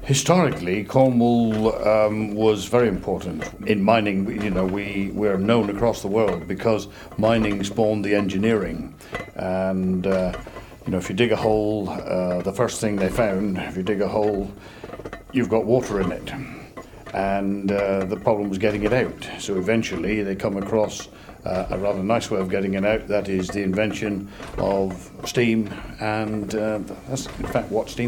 Historically, Cornwall was very important in mining. You know, we're known across the world because mining spawned the engineering. And you know, if you dig a hole, the first thing they found, if you dig a hole, you've got water in it. And the problem was getting it out. So eventually they come across a rather nice way of getting it out. That is the invention of steam, and that's in fact what steam